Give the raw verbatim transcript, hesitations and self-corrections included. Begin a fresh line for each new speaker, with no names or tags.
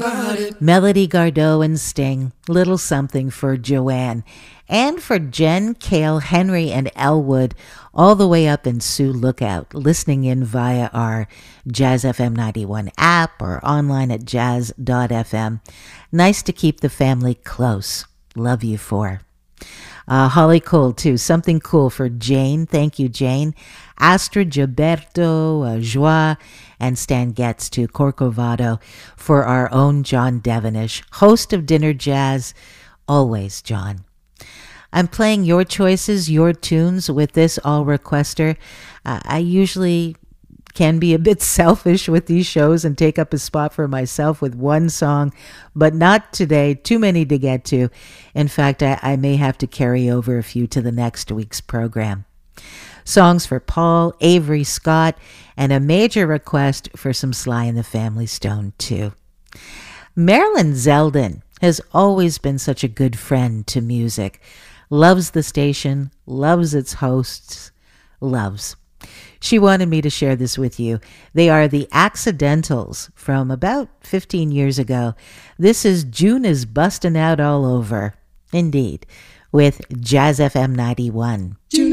Melody Gardot and Sting, Little Something for Joanne. And for Jen, Cale, Henry, and Elwood, all the way up in Sioux Lookout, listening in via our Jazz F M ninety-one app or online at jazz dot f m. Nice to keep the family close. Love you for. Uh, Holly Cole, too. Something cool for Jane. Thank you, Jane. Astrid, Gilberto, uh, Joie, and Stan Getz to Corcovado for our own John Devenish, host of Dinner Jazz. Always, John. I'm playing your choices, your tunes with this all requester. Uh, I usually can be a bit selfish with these shows and take up a spot for myself with one song, but not today. Too many to get to. In fact, I, I may have to carry over a few to the next week's program. Songs for Paul, Avery Scott, and a major request for some Sly and the Family Stone, too. Marilyn Zeldin has always been such a good friend to music. Loves the station, loves its hosts, loves. She wanted me to share this with you. They are the Accidentals from about fifteen years ago. This is June is Bustin' Out All Over. Indeed, with Jazz F M ninety-one. June